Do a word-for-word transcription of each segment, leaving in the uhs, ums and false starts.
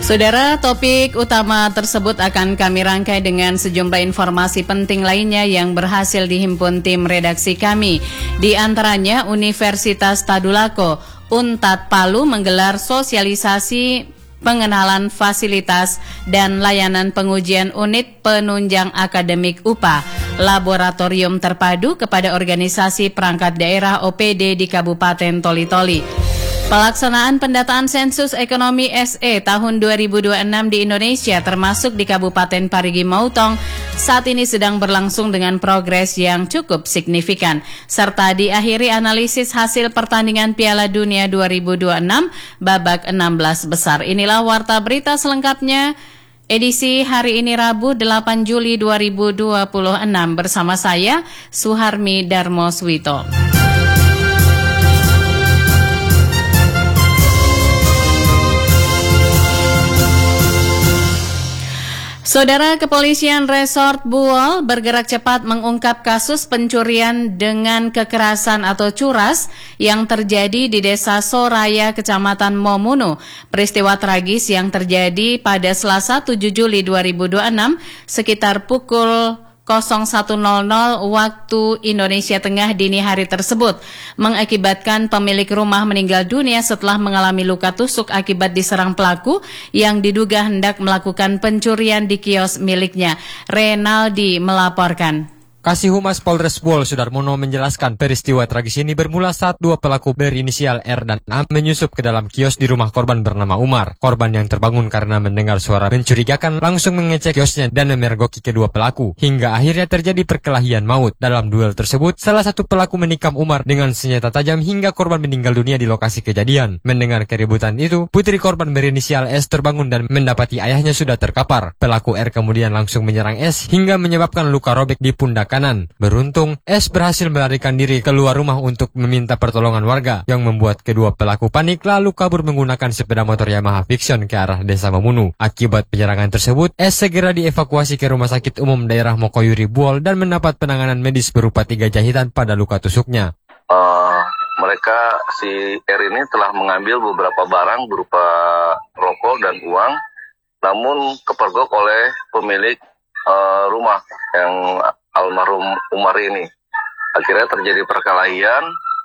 Saudara, topik utama tersebut akan kami rangkai dengan sejumlah informasi penting lainnya yang berhasil dihimpun tim redaksi kami. Di antaranya, Universitas Tadulako, Unpad Palu menggelar sosialisasi pengenalan fasilitas dan layanan pengujian unit penunjang akademik U P A, laboratorium terpadu kepada organisasi perangkat daerah O P D di Kabupaten Toli-Toli. Pelaksanaan pendataan sensus ekonomi S E tahun dua ribu dua puluh enam di Indonesia termasuk di Kabupaten Parigi Motong saat ini sedang berlangsung dengan progres yang cukup signifikan. Serta diakhiri analisis hasil pertandingan Piala Dunia dua ribu dua puluh enam babak enam belas besar. Inilah warta berita selengkapnya edisi hari ini Rabu delapan Juli dua ribu dua puluh enam bersama saya Suharmi Darmoswito. Saudara, Kepolisian Resort Buol bergerak cepat mengungkap kasus pencurian dengan kekerasan atau curas yang terjadi di Desa Soraya, Kecamatan Momunu. Peristiwa tragis yang terjadi pada Selasa tujuh Juli dua ribu dua puluh enam sekitar pukul nol satu nol nol waktu Indonesia Tengah dini hari tersebut mengakibatkan pemilik rumah meninggal dunia setelah mengalami luka tusuk akibat diserang pelaku yang diduga hendak melakukan pencurian di kios miliknya. Renaldi melaporkan. Kasih Humas Polres Buol Sudarmono menjelaskan peristiwa tragis ini bermula saat dua pelaku berinisial R dan A menyusup ke dalam kios di rumah korban bernama Umar. Korban yang terbangun karena mendengar suara mencurigakan langsung mengecek kiosnya dan memergoki kedua pelaku. Hingga akhirnya terjadi perkelahian maut. Dalam duel tersebut, salah satu pelaku menikam Umar dengan senjata tajam hingga korban meninggal dunia di lokasi kejadian. Mendengar keributan itu, putri korban berinisial S terbangun dan mendapati ayahnya sudah terkapar. Pelaku R kemudian langsung menyerang S hingga menyebabkan luka robek di pundak kanan. Beruntung, S berhasil melarikan diri keluar rumah untuk meminta pertolongan warga yang membuat kedua pelaku panik lalu kabur menggunakan sepeda motor Yamaha Vixion ke arah Desa Momunu. Akibat penyerangan tersebut, S segera dievakuasi ke Rumah Sakit Umum Daerah Mokoyuri Buol dan mendapat penanganan medis berupa tiga jahitan pada luka tusuknya. Uh, mereka si R ini telah mengambil beberapa barang berupa rokok dan uang, namun kepergok oleh pemilik uh, rumah yang almarhum Umar ini. Akhirnya terjadi perkelahian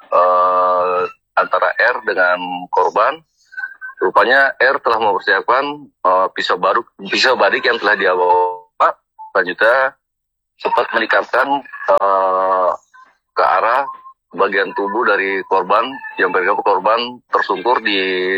uh, antara R dengan korban. Rupanya R telah mempersiapkan uh, pisau baru, pisau badik yang telah dia bawa. Selanjutnya sempat menikatkan uh, ke arah bagian tubuh dari korban yang berikut korban tersungkur di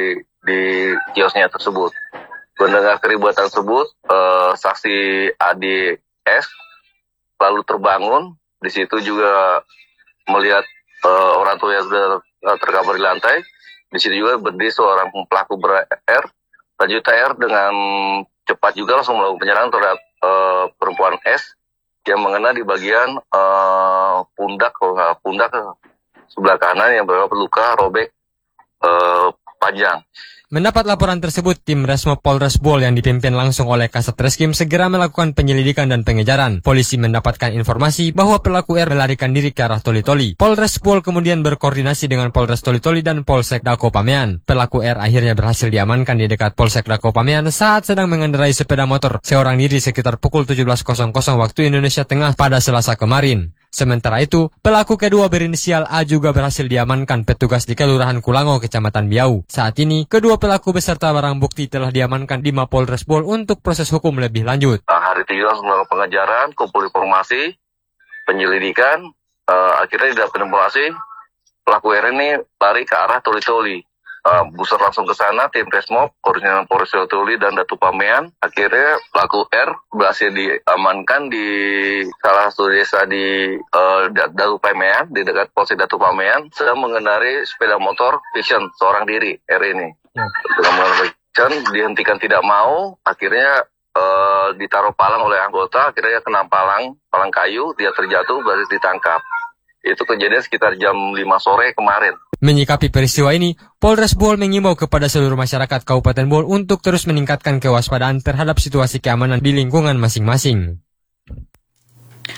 di kiosnya tersebut. Mendengar keributan tersebut, uh, saksi Adi S lalu terbangun. Di situ juga melihat uh, orang tua yang sudah uh, terkapar di lantai. Di situ juga berdiri seorang pelaku ber-R. Selanjutnya R dengan cepat juga langsung melakukan penyerangan terhadap uh, perempuan S yang mengena di bagian uh, pundak, uh, pundak sebelah kanan yang beberapa luka robek uh, panjang. Mendapat laporan tersebut, tim Resmo Polres Buol yang dipimpin langsung oleh Kasat Reskrim segera melakukan penyelidikan dan pengejaran. Polisi mendapatkan informasi bahwa pelaku R melarikan diri ke arah Toli-Toli. Polres Buol kemudian berkoordinasi dengan Polres Toli-Toli dan Polsek Dako Pamean. Pelaku R akhirnya berhasil diamankan di dekat Polsek Dako Pamean saat sedang mengendarai sepeda motor seorang diri sekitar pukul tujuh belas waktu Indonesia Tengah pada Selasa kemarin. Sementara itu, pelaku kedua berinisial A juga berhasil diamankan petugas di Kelurahan Kulango, Kecamatan Biau. Saat ini, kedua pelaku beserta barang bukti telah diamankan di Mapolres Buol untuk proses hukum lebih lanjut. Hari tiga langsung melakukan pengejaran, kumpul informasi, penyelidikan, uh, akhirnya didapat informasi pelaku R ini lari ke arah Toli-Toli. Uh, busur langsung ke sana, tim Resmob, koordinasi Polres Toli dan Datu Pamean. Akhirnya pelaku R berhasil diamankan di salah satu desa di uh, Datu Pamean, di dekat Polsek Datu Pamean, sedang mengendarai sepeda motor Vixion seorang diri R ini. Ya. Dengan menggunakan Vixion dihentikan tidak mau, akhirnya uh, ditaruh palang oleh anggota, akhirnya kena palang, palang kayu, dia terjatuh, berhasil ditangkap. Itu kejadian sekitar jam lima sore kemarin. Menyikapi peristiwa ini, Polres Buol mengimbau kepada seluruh masyarakat Kabupaten Buol untuk terus meningkatkan kewaspadaan terhadap situasi keamanan di lingkungan masing-masing.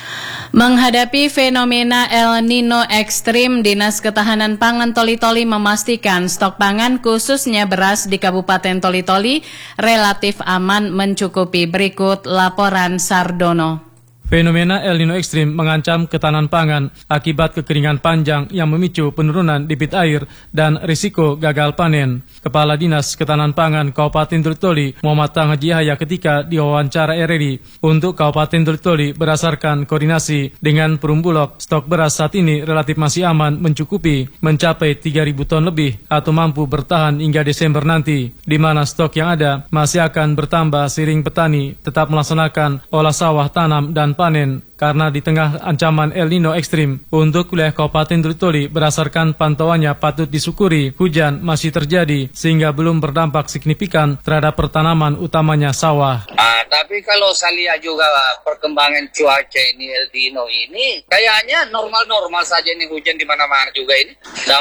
Menghadapi fenomena El Nino ekstrim, Dinas Ketahanan Pangan Toli-Toli memastikan stok pangan khususnya beras di Kabupaten Toli-Toli relatif aman mencukupi. Berikut laporan Sardono. Fenomena El Nino ekstrim mengancam ketahanan pangan akibat kekeringan panjang yang memicu penurunan debit air dan risiko gagal panen. Kepala Dinas Ketahanan Pangan Kabupaten Toli-Toli Muhammad Tang Haji Yahya ketika diwawancara R R I untuk Kabupaten Toli-Toli berdasarkan koordinasi dengan Perum Bulog, stok beras saat ini relatif masih aman mencukupi mencapai tiga ribu ton lebih atau mampu bertahan hingga Desember nanti, di mana stok yang ada masih akan bertambah seiring petani tetap melaksanakan olah sawah tanam dan panen. Karena di tengah ancaman El Nino ekstrim untuk wilayah Kabupaten Toli-Toli berdasarkan pantauannya patut disyukuri hujan masih terjadi sehingga belum berdampak signifikan terhadap pertanaman utamanya sawah. Ah, tapi kalau saya lihat juga perkembangan cuaca ini El Nino ini kayaknya normal-normal saja ini, hujan di mana-mana juga ini.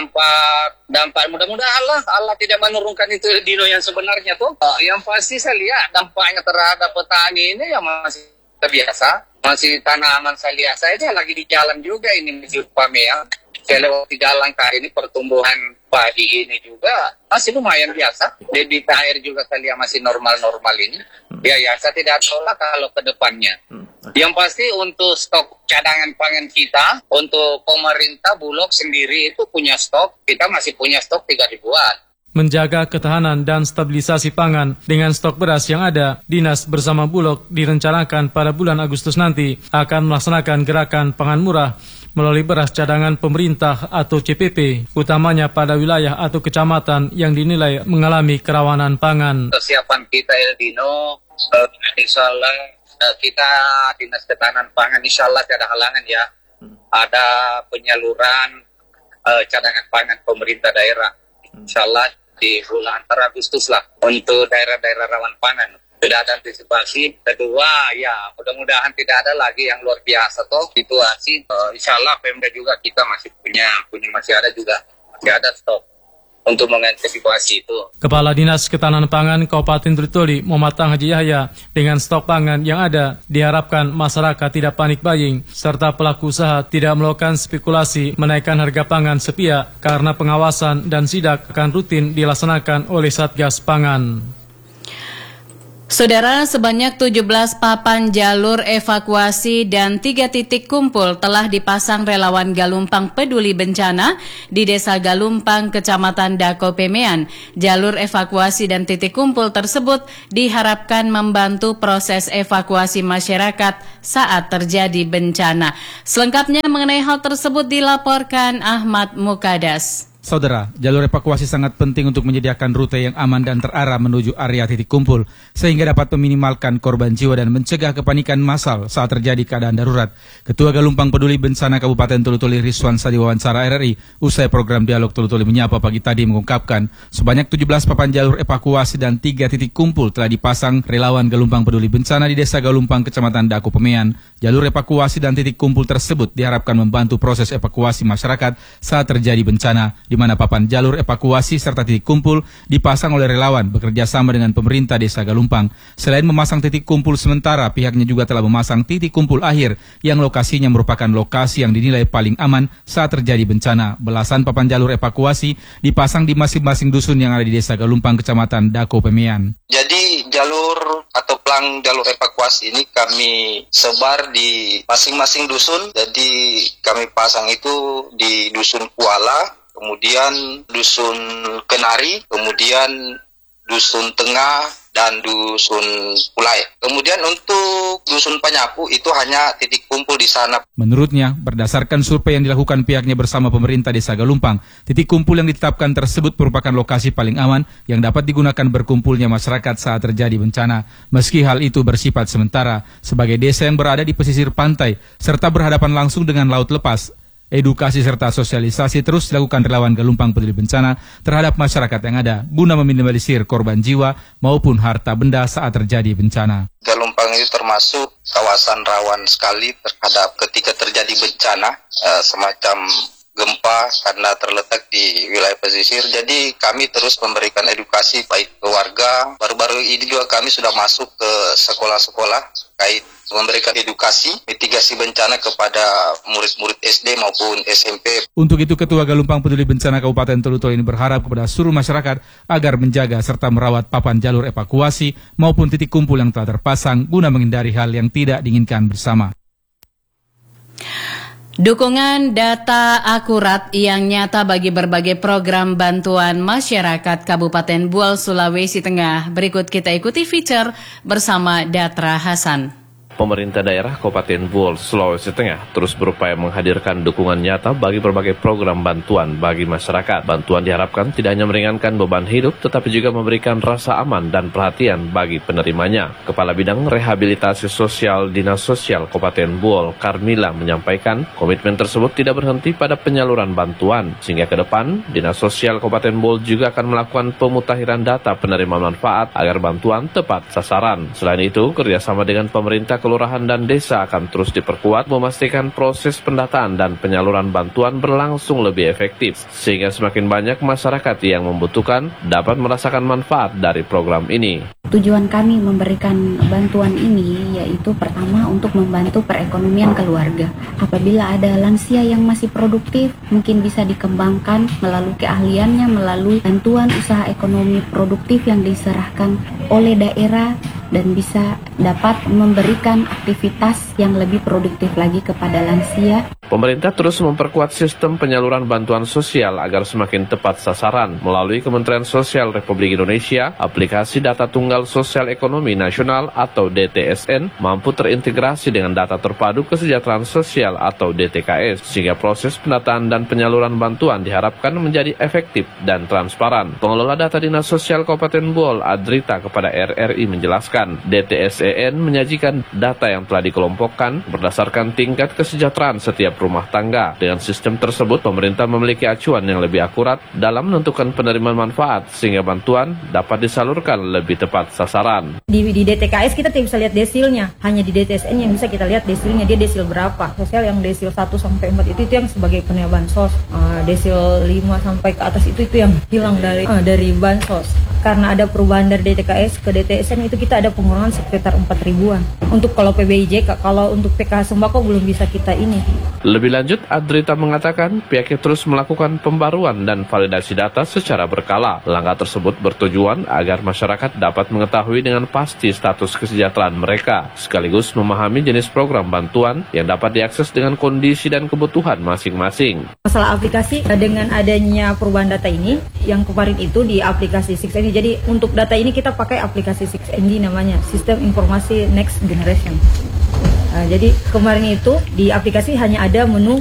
Dampak dampak mudah-mudahan Allah Allah tidak menurunkan itu El Nino yang sebenarnya tuh. Ah, yang pasti saya lihat dampaknya terhadap petani ini yang masih biasa. Masih tanaman saya lihat saya lagi di jalan juga ini menuju Pamea. Saya lewat di jalan kali ini pertumbuhan padi ini juga masih lumayan biasa. Debit air juga saya lihat masih normal-normal ini. Ya ya saya tidak tahu lah kalau ke depannya. Yang pasti untuk stok cadangan pangan kita, untuk pemerintah Bulog sendiri itu punya stok, kita masih punya stok tiga ribuan. Menjaga ketahanan dan stabilisasi pangan dengan stok beras yang ada, Dinas bersama Bulog direncanakan pada bulan Agustus nanti akan melaksanakan gerakan pangan murah melalui beras cadangan pemerintah atau C P P, utamanya pada wilayah atau kecamatan yang dinilai mengalami kerawanan pangan. Kesiapan kita El Nino, uh, insya Allah uh, kita Dinas Ketahanan Pangan insya Allah tidak ada halangan ya. Ada penyaluran uh, cadangan pangan pemerintah daerah. Insya Allah di bulan antara Agustus lah untuk daerah-daerah rawan pangan. Sudah ada antisipasi. Kedua, ya mudah-mudahan tidak ada lagi yang luar biasa toh situasi. Uh, insya Allah Pemda juga kita masih punya, punya masih ada juga masih ada stok untuk mengantisipasi itu. Kepala Dinas Ketahanan Pangan Kabupaten Toli-Toli Muhammad Tang Haji Yahya, dengan stok pangan yang ada diharapkan masyarakat tidak panik buying serta pelaku usaha tidak melakukan spekulasi menaikkan harga pangan sepihak karena pengawasan dan sidak akan rutin dilaksanakan oleh Satgas Pangan. Saudara, sebanyak tujuh belas papan jalur evakuasi dan tiga titik kumpul telah dipasang relawan Galumpang Peduli Bencana di Desa Galumpang, Kecamatan Dako Pemean. Jalur evakuasi dan titik kumpul tersebut diharapkan membantu proses evakuasi masyarakat saat terjadi bencana. Selengkapnya mengenai hal tersebut dilaporkan Ahmad Mukadas. Saudara, jalur evakuasi sangat penting untuk menyediakan rute yang aman dan terarah menuju area titik kumpul, sehingga dapat meminimalkan korban jiwa dan mencegah kepanikan massal saat terjadi keadaan darurat. Ketua Galumpang Peduli Bencana Kabupaten Toli-Toli Rizwan Sadi wawancara R R I usai program Dialog Toli-Toli Menyapa pagi tadi mengungkapkan sebanyak tujuh belas papan jalur evakuasi dan tiga titik kumpul telah dipasang relawan Galumpang Peduli Bencana di Desa Galumpang, Kecamatan Dako Pemean. Jalur evakuasi dan titik kumpul tersebut diharapkan membantu proses evakuasi masyarakat saat terjadi bencana, di mana papan jalur evakuasi serta titik kumpul dipasang oleh relawan bekerja sama dengan pemerintah Desa Galumpang. Selain memasang titik kumpul sementara, pihaknya juga telah memasang titik kumpul akhir yang lokasinya merupakan lokasi yang dinilai paling aman saat terjadi bencana. Belasan papan jalur evakuasi dipasang di masing-masing dusun yang ada di Desa Galumpang, Kecamatan Dako Pemean. Jadi jalur atau pelang jalur evakuasi ini kami sebar di masing-masing dusun. Jadi kami pasang itu di dusun Kuala, kemudian dusun Kenari, kemudian dusun Tengah, dan dusun Pulai. Kemudian untuk dusun Panyapu itu hanya titik kumpul di sana. Menurutnya, berdasarkan survei yang dilakukan pihaknya bersama pemerintah Desa Galumpang, titik kumpul yang ditetapkan tersebut merupakan lokasi paling aman yang dapat digunakan berkumpulnya masyarakat saat terjadi bencana. Meski hal itu bersifat sementara, sebagai desa yang berada di pesisir pantai serta berhadapan langsung dengan laut lepas, edukasi serta sosialisasi terus dilakukan relawan Galumpang Peduli Bencana terhadap masyarakat yang ada guna meminimalisir korban jiwa maupun harta benda saat terjadi bencana. Galumpang itu termasuk kawasan rawan sekali terhadap ketika terjadi bencana eh, semacam gempa karena terletak di wilayah pesisir. Jadi kami terus memberikan edukasi baik ke warga. Baru-baru ini juga kami sudah masuk ke sekolah-sekolah kait memberikan edukasi mitigasi bencana kepada murid-murid S D maupun S M P. Untuk itu, Ketua Galumpang Peduli Bencana Kabupaten Tolu-Tolu ini berharap kepada seluruh masyarakat agar menjaga serta merawat papan jalur evakuasi maupun titik kumpul yang telah terpasang guna menghindari hal yang tidak diinginkan bersama. Dukungan data akurat yang nyata bagi berbagai program bantuan masyarakat Kabupaten Buol, Sulawesi Tengah. Berikut kita ikuti feature bersama Datra Hasan. Pemerintah daerah Kabupaten Buol, Sulawesi Tengah terus berupaya menghadirkan dukungan nyata bagi berbagai program bantuan bagi masyarakat. Bantuan diharapkan tidak hanya meringankan beban hidup, tetapi juga memberikan rasa aman dan perhatian bagi penerimanya. Kepala Bidang Rehabilitasi Sosial Dinas Sosial Kabupaten Buol, Karmila, menyampaikan komitmen tersebut tidak berhenti pada penyaluran bantuan, sehingga ke depan Dinas Sosial Kabupaten Buol juga akan melakukan pemutakhiran data penerima manfaat agar bantuan tepat sasaran. Selain itu, kerjasama dengan pemerintah kelurahan dan desa akan terus diperkuat, memastikan proses pendataan dan penyaluran bantuan berlangsung lebih efektif, sehingga semakin banyak masyarakat yang membutuhkan dapat merasakan manfaat dari program ini. Tujuan kami memberikan bantuan ini yaitu pertama untuk membantu perekonomian keluarga. Apabila ada lansia yang masih produktif, mungkin bisa dikembangkan melalui keahliannya, melalui bantuan usaha ekonomi produktif yang diserahkan oleh daerah dan bisa dapat memberikan aktivitas yang lebih produktif lagi kepada lansia. Pemerintah terus memperkuat sistem penyaluran bantuan sosial agar semakin tepat sasaran. Melalui Kementerian Sosial Republik Indonesia, aplikasi Data Tunggal Sosial Ekonomi Nasional atau D T S N mampu terintegrasi dengan Data Terpadu Kesejahteraan Sosial atau D T K S, sehingga proses pendataan dan penyaluran bantuan diharapkan menjadi efektif dan transparan. Pengelola Data Dinas Sosial Kabupaten Buol, Adrita, kepada R R I menjelaskan, D T S E N menyajikan data yang telah dikelompokkan berdasarkan tingkat kesejahteraan setiap rumah tangga. Dengan sistem tersebut, pemerintah memiliki acuan yang lebih akurat dalam menentukan penerimaan manfaat, sehingga bantuan dapat disalurkan lebih tepat sasaran. Di, di D T K S kita tidak bisa lihat desilnya, hanya di D T S N yang bisa kita lihat desilnya, dia desil berapa. Sosial yang desil satu sampai empat itu, itu yang sebagai penerima bansos. Uh, desil lima sampai ke atas itu itu yang hilang dari uh, dari bansos. Karena ada perubahan dari D T K S ke D T S N itu kita ada pengurangan sekitar empat ribuan. Untuk kalau P B I J K, kalau untuk P K H sembako belum bisa kita ini. Lebih lanjut, Adrita mengatakan pihaknya terus melakukan pembaruan dan validasi data secara berkala. Langkah tersebut bertujuan agar masyarakat dapat mengetahui dengan pasti status kesejahteraan mereka, sekaligus memahami jenis program bantuan yang dapat diakses dengan kondisi dan kebutuhan masing-masing. Masalah aplikasi, dengan adanya perubahan data ini, yang kemarin itu di aplikasi enam N D, jadi untuk data ini kita pakai aplikasi enam N D namanya, Sistem Informasi Next Generation. Nah, jadi kemarin itu di aplikasi hanya ada menu